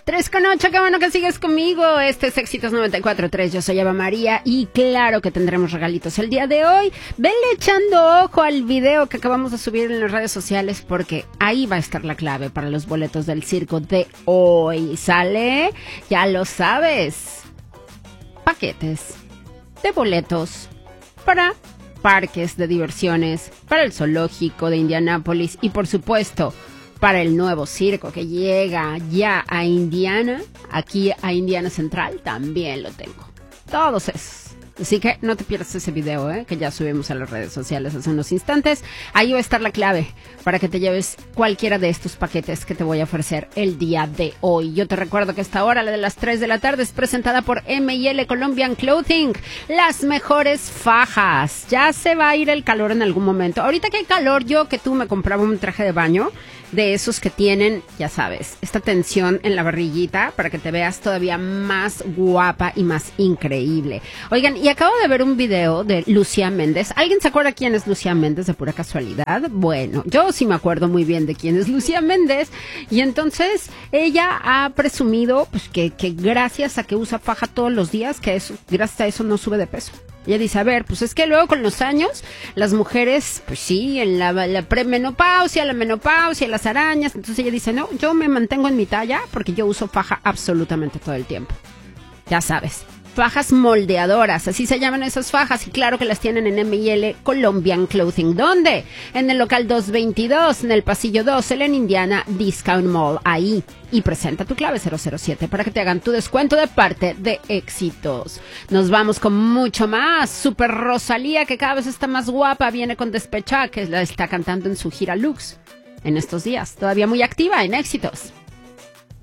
3:08, qué bueno que sigues conmigo. Este es Éxitos 94.3. Yo soy Eva María y claro que tendremos regalitos el día de hoy. Venle echando ojo al video que acabamos de subir en las redes sociales porque ahí va a estar la clave para los boletos del circo de hoy. ¿Sale? Ya lo sabes. Paquetes de boletos para parques de diversiones, para el zoológico de Indianápolis y por supuesto para el nuevo circo que llega ya a Indiana, aquí a Indiana Central, también lo tengo. Todos esos. Así que no te pierdas ese video, que ya subimos a las redes sociales hace unos instantes. Ahí va a estar la clave para que te lleves cualquiera de estos paquetes que te voy a ofrecer el día de hoy. Yo te recuerdo que esta hora, la de las 3 de la tarde, es presentada por M&L Colombian Clothing. Las mejores fajas. Ya se va a ir el calor en algún momento. Ahorita que hay calor, yo que tú me compraba un traje de baño de esos que tienen, ya sabes, esta tensión en la barriguita para que te veas todavía más guapa y más increíble. Oigan, y acabo de ver un video de Lucía Méndez. ¿Alguien se acuerda quién es Lucía Méndez de pura casualidad? Bueno, yo sí me acuerdo muy bien de quién es Lucía Méndez. Y entonces ella ha presumido pues que gracias a que usa faja todos los días, que eso, gracias a eso no sube de peso. Ella dice, a ver, pues es que luego con los años, las mujeres, pues sí, en la premenopausia, la menopausia, las arañas. Entonces ella dice, no, yo me mantengo en mi talla porque yo uso faja absolutamente todo el tiempo. Ya sabes, fajas moldeadoras, así se llaman esas fajas. Y claro que las tienen en M&L Colombian Clothing. ¿Dónde? En el local 222, en el pasillo 2, en Indiana Discount Mall. Ahí. Y presenta tu clave 007 para que te hagan tu descuento de parte de Éxitos. Nos vamos con mucho más. Super Rosalía, que cada vez está más guapa, viene con Despechá, que la está cantando en su gira Lux en estos días. Todavía muy activa en Éxitos.